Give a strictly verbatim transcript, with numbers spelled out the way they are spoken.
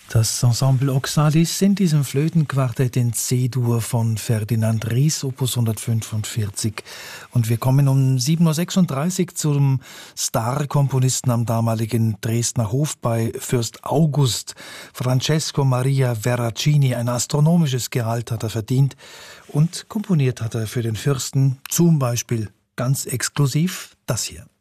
Das Ensemble Oxalis in diesem Flötenquartett in C-Dur von Ferdinand Ries, Opus hundertfünfundvierzig. Und wir kommen um sieben Uhr sechsunddreißig zum Star-Komponisten am damaligen Dresdner Hof bei Fürst August. Francesco Maria Veracini, ein astronomisches Gehalt hat er verdient. Und komponiert hat er für den Fürsten zum Beispiel ganz exklusiv das hier.